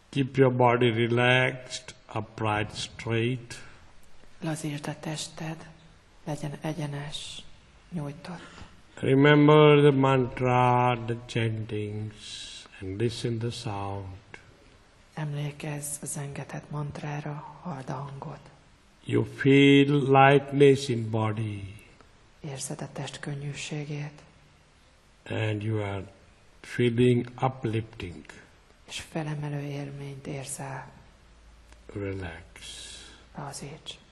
Keep your body relaxed, upright, straight. Lazítsd a tested, legyen egyenes, nyújtott. Remember the mantra, the chantings, and listen the sound. Emlékezz a zengetett mantrára, halld a hangot. You feel lightness in body. Érzed a test könnyűségét. And you are feeling uplifting. És felemelő élményt érzel. Relax. Lazíts.